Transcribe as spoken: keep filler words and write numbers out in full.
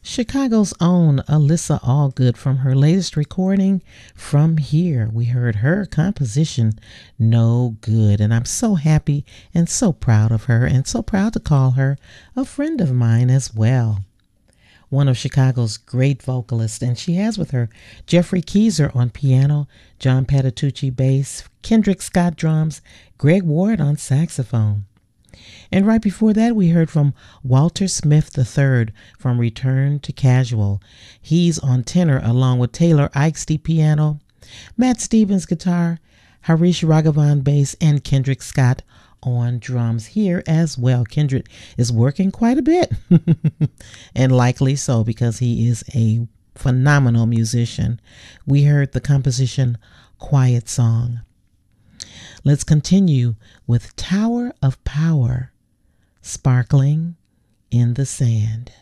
Chicago's own Alyssa Allgood from her latest recording, From Here. We heard her composition, No Good. And I'm so happy and so proud of her and so proud to call her a friend of mine as well. One of Chicago's great vocalists, and she has with her Jeffrey Keyser on piano, John Patitucci bass, Kendrick Scott drums, Greg Ward on saxophone. And right before that, we heard from Walter Smith the third from Return to Casual. He's on tenor along with Taylor Eichste piano, Matt Stevens guitar, Harish Raghavan bass, and Kendrick Scott on drums here as well. Kendrick is working quite a bit, and likely so because he is a phenomenal musician. We heard the composition Quiet Song. Let's continue with Tower of Power, Sparkling in the Sand.